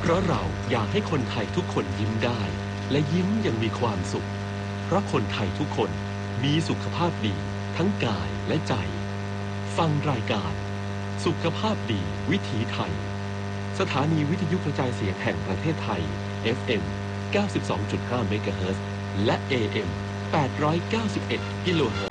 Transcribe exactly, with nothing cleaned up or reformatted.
ราะเราอยากให้คนไทยทุกคนยิ้มได้และยิ้มอย่างมีความสุขเพราะคนไทยทุกคนมีสุขภาพดีทั้งกายและใจฟังรายการสุขภาพดีวิถีไทยสถานีวิทยุกระจายเสียงแห่งประเทศไทย เอฟ เอ็ม เก้าสิบสองจุดห้า เมกะเฮิรตซ์และ เอ เอ็ม แปดร้อยเก้าสิบเอ็ด กิโลเฮิรตซ์